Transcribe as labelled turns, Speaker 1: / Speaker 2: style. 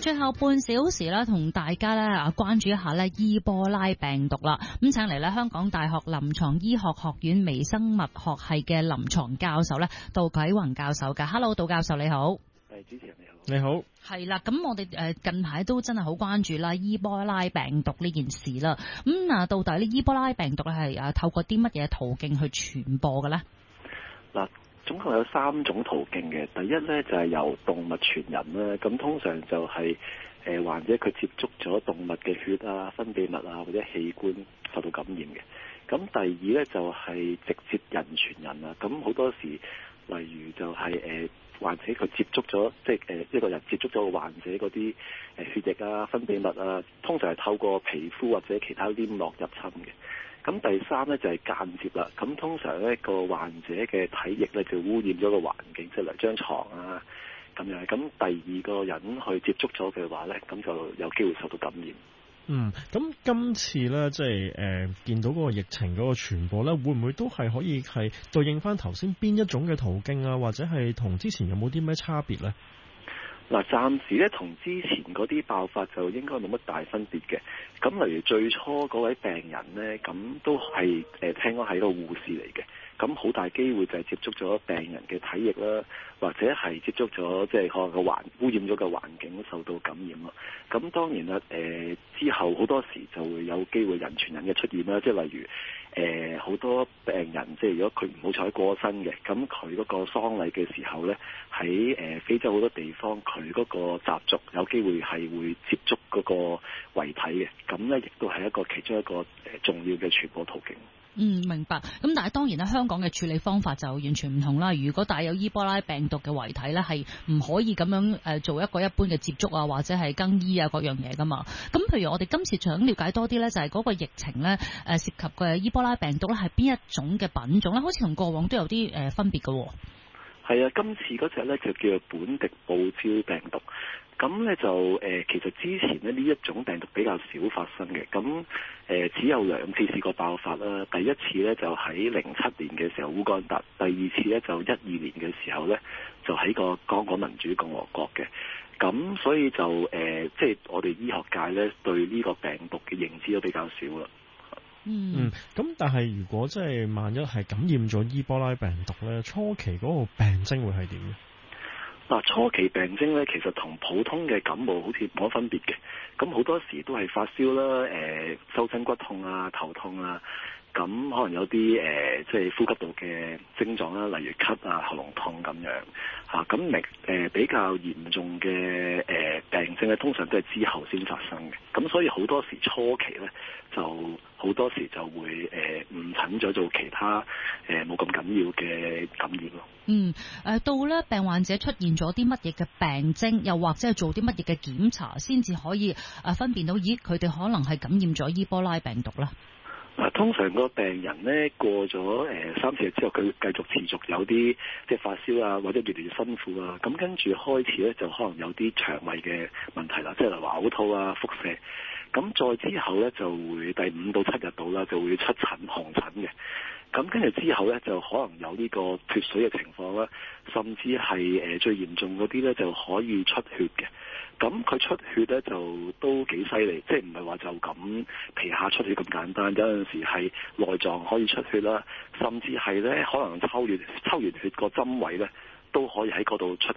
Speaker 1: 最後半小時咧，同大家咧關注一下咧伊波拉病毒啦。咁請嚟咧香港大學臨床醫學學院微生物學系嘅臨床教授咧杜啟宏教授嘅。Hello， 杜教授你好。
Speaker 2: 主持人你好。
Speaker 3: 你好。
Speaker 1: 係啦，咁我哋近排都真係好關注啦伊波拉病毒呢件事啦。咁到底呢伊波拉病毒咧係透過啲乜嘢途徑去傳播嘅咧？
Speaker 2: 嗱，總共有3種途徑嘅。第一咧就係由動物傳人啦，咁通常就係患者佢接觸咗動物嘅血啊、分泌物啊或者器官受到感染嘅。咁第二咧就係直接人傳人啊，咁好多時例如就係患者佢接觸咗，即係一個人接觸咗個患者嗰啲血液啊、分泌物啊，通常係透過皮膚或者其他黏膜入侵嘅。咁第三咧就係間接啦，咁通常咧個患者嘅體液咧就污染咗個環境，即係嚟張床啊咁樣。咁第二個人去接觸咗嘅話咧，咁就有機會受到感染。
Speaker 3: 咁今次咧，即係見到嗰個疫情嗰個傳播咧，會唔會都係可以係對應翻頭先邊一種嘅途徑啊？或者係同之前有冇啲咩差別咧？
Speaker 2: 嗱，暫時咧同之前嗰啲爆發就應該冇乜大分別嘅。咁例如最初嗰位病人咧，咁都係聽講係一個護士嚟嘅。咁好大機會就係接觸咗病人嘅體液啦，或者係接觸咗即係可能個污染咗嘅環境受到感染咯。咁當然啦，之後好多時就會有機會人傳人嘅出現啦，即係例如好多病人即係如果佢唔好彩過身嘅，咁佢嗰個喪禮嘅時候咧，喺非洲好多地方佢嗰個習俗有機會係會接觸嗰個遺體嘅，咁咧亦都係一個其中一個重要嘅傳播途徑。
Speaker 1: 明白。咁但係當然啦，香港嘅處理方法就完全唔同啦。如果帶有伊波拉病毒嘅遺體咧，係唔可以咁樣做一個一般嘅接觸啊，或者係更衣啊各樣嘢噶嘛。咁譬如我哋今次想了解多啲咧，就係嗰個疫情咧涉及嘅伊波拉病毒咧係邊一種嘅品種咧？好似同過往都有啲分別嘅。
Speaker 2: 係啊，今次嗰隻咧就叫做本地報招病毒。咁咧就其實之前咧呢一種病毒比較少發生嘅，咁只有2次試過爆發啦。第一次咧就喺07年嘅時候烏干達，第二次咧就12年嘅時候咧就喺個剛果民主共和國嘅。咁所以就即係我哋醫學界咧對呢個病毒嘅認知都比較少啦。
Speaker 3: 咁但係如果即係萬一係感染咗伊波拉病毒咧，初期嗰個病徵會係點咧？
Speaker 2: 嗱，初期病徵咧，其實同普通嘅感冒好似冇乜分別嘅。咁好多時都係發燒啦，周身骨痛啊、頭痛啊，咁可能有啲即係呼吸道嘅症狀啦，例如咳啊、喉嚨痛咁樣嚇。咁比較嚴重嘅病徵咧，通常都係之後先發生嘅。咁所以好多時初期咧，就好多時就會誤診咗做其他冇咁緊要嘅感染咯。
Speaker 1: 到咧病患者出現咗啲乜嘢嘅病徵，又或者係做啲乜嘢嘅檢查，先至可以分辨到，咦佢哋可能係感染咗伊波拉病毒啦。
Speaker 2: 通常個病人咧過咗3次之後，佢繼續持續有啲即係發燒啊，或者越嚟越辛苦啊，咁跟住開始咧就可能有啲腸胃嘅問題啦，即係話嘔吐啊、腹瀉。咁再之後咧就會第5到7日度啦，就會出疹紅疹嘅。咁跟住之後咧就可能有呢個脫水嘅情況啦，甚至係最嚴重嗰啲咧就可以出血嘅。咁佢出血咧就都幾犀利，即係唔係話就咁皮下出血咁簡單，有陣時係內臟可以出血啦，甚至係咧可能抽完血個針位咧都可以喺嗰度出